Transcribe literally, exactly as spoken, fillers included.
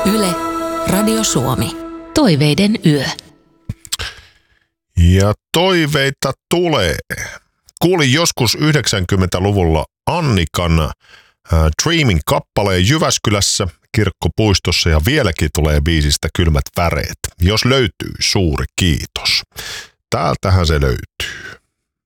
Yle, Radio Suomi. Toiveiden yö. Ja toiveita tulee. Kuulin joskus yhdeksänkymmentäluvulla Annikan äh, Dreamin kappaleen Jyväskylässä kirkkopuistossa ja vieläkin tulee biisistä kylmät väreet. Jos löytyy, suuri kiitos. Täältähän se löytyy.